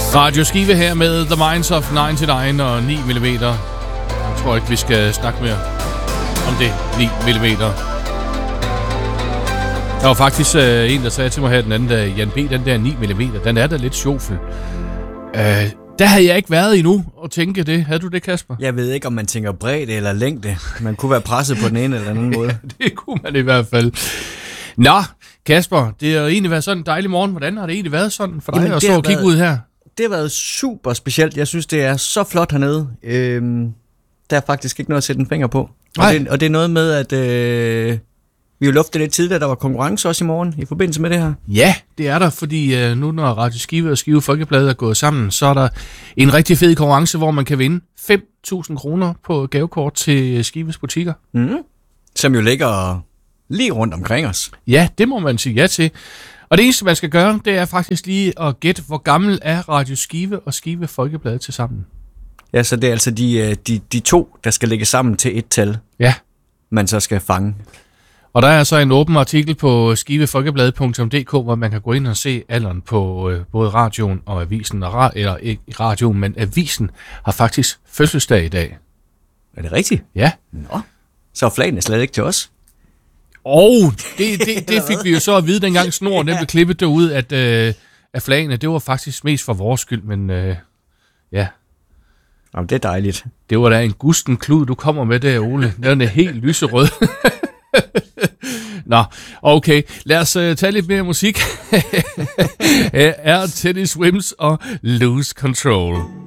Radio Skive her med The Minds of 99 og 9 mm. Jeg tror ikke, vi skal snakke mere om det 9 mm. Der var faktisk en, der sagde til mig her den anden dag, Jan B., den der 9 mm, den er da lidt sjofel. Der havde jeg ikke været endnu og tænke det. Havde du det, Kasper? Jeg ved ikke, om man tænker bredde eller længde. Man kunne være presset på den ene eller anden måde. Ja, det kunne man i hvert fald. Nå, Kasper, det har egentlig været sådan en dejlig morgen. Hvordan har det egentlig været sådan for dig at stå og kigge ud her? Det har været super specielt. Jeg synes, det er så flot hernede. Der er faktisk ikke noget at sætte en finger på. Og det er noget med, at vi jo luftede lidt tidligere, der var konkurrence også i morgen i forbindelse med det her. Ja, det er der, fordi nu når Radio Skive og Skive Folkeblad er gået sammen, så er der en rigtig fed konkurrence, hvor man kan vinde 5.000 kroner på gavekort til Skives butikker. Som jo ligger lige rundt omkring os. Ja, det må man sige ja til. Og det eneste, man skal gøre, det er faktisk lige at gætte, hvor gammel er Radio Skive og Skive Folkeblad til sammen. Ja, så det er altså de to, der skal lægge sammen til et tal, ja, man så skal fange. Og der er så en åben artikel på skivefolkeblad.dk, hvor man kan gå ind og se alderen på både radioen og avisen. Eller ikke radioen, men avisen har faktisk fødselsdag i dag. Er det rigtigt? Ja. Nå, så er flagene slet ikke til os. Det fik vi jo så at vide, dengang snoren den blev klippet derude, at flagene, det var faktisk mest for vores skyld, men ja. Jamen, det er dejligt. Det var da en gusten klud, du kommer med der, Ole. Den er helt lyserød. Nå, okay. Lad os tage lidt mere musik. Her er Teddy Swims og Lose Control.